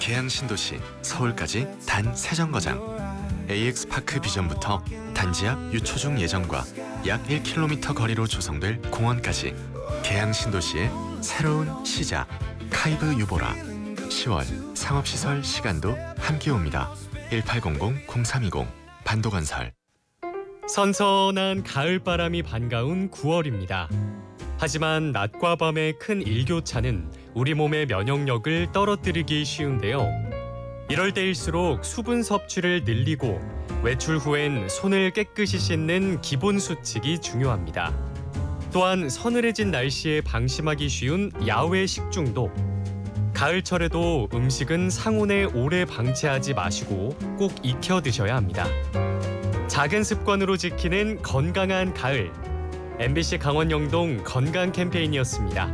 계양 신도시 서울까지 단 3정거장. AX파크 비전부터 단지 앞 유초중 예정과 약 1km 거리로 조성될 공원까지 계양 신도시의 새로운 시작. 카이브 유보라. 10월 상업시설 시간도 함께 옵니다. 1800-0320 반도건설. 선선한 가을바람이 반가운 9월입니다. 하지만 낮과 밤의 큰 일교차는 우리 몸의 면역력을 떨어뜨리기 쉬운데요. 이럴 때일수록 수분 섭취를 늘리고 외출 후엔 손을 깨끗이 씻는 기본 수칙이 중요합니다. 또한 서늘해진 날씨에 방심하기 쉬운 야외 식중독. 가을철에도 음식은 상온에 오래 방치하지 마시고 꼭 익혀 드셔야 합니다. 작은 습관으로 지키는 건강한 가을. MBC 강원영동 건강 캠페인이었습니다.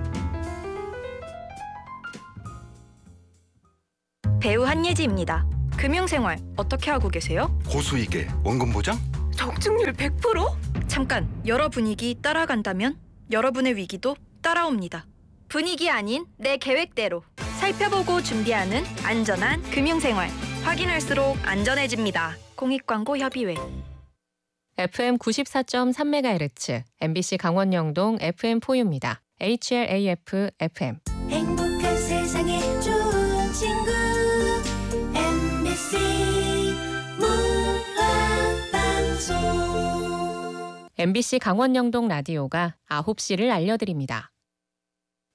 배우 한예지입니다. 금융생활 어떻게 하고 계세요? 고수익에 원금 보장? 적중률 100%? 잠깐, 여러 분위기 따라간다면 여러분의 위기도 따라옵니다. 분위기 아닌 내 계획대로 살펴보고 준비하는 안전한 금융생활. 확인할수록 안전해집니다. 공익광고협의회. FM 94.3MHz, MBC 강원영동 FM4U입니다. HLAF FM. 행복한 세상에 좋은 친구 MBC 문화방송. MBC 강원영동 라디오가 9시를 알려드립니다.